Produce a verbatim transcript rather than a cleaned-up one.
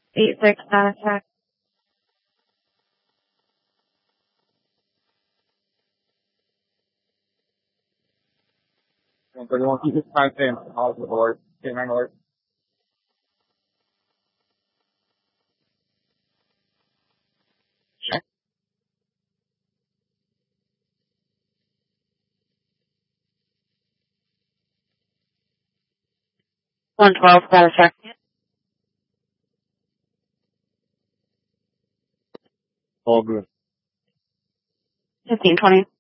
eight six, status check. one thirty-one, keep this time same. I'll the board. Okay, nine alert. Check. one twelve, status check. All good. fifteen twenty.